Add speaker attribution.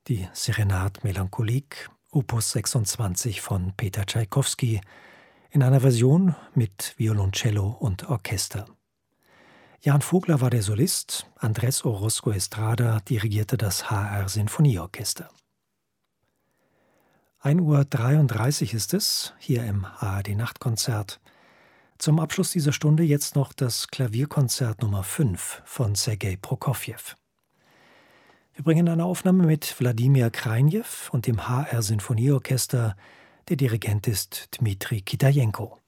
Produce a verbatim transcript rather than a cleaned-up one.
Speaker 1: die Serenade Melancholique, Opus sechsundzwanzig von Peter Tschaikowski, in einer Version mit Violoncello und Orchester. Jan Vogler war der Solist, Andrés Orozco Estrada dirigierte das H R-Sinfonieorchester. ein Uhr dreiunddreißig ist es, hier im A R D-Nachtkonzert. Zum Abschluss dieser Stunde jetzt noch das Klavierkonzert Nummer fünf von Sergei Prokofjew. Wir bringen eine Aufnahme mit Wladimir Krajnew und dem H R-Sinfonieorchester. Der Dirigent ist Dmitri Kitajenko.